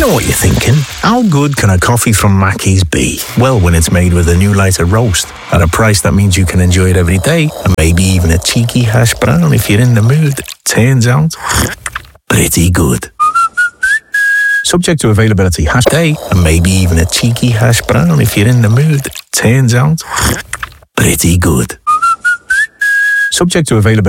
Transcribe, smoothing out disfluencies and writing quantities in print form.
know what you're thinking. How good can a coffee from Mackey's be? Well, when it's made with a new lighter roast, at a price that means you can enjoy it every day, and maybe even a cheeky hash brown if you're in the mood. Turns out, pretty good. Subject to availability, hash day, and maybe even a cheeky hash brown if you're in the mood. Turns out, pretty good. Subject to availability.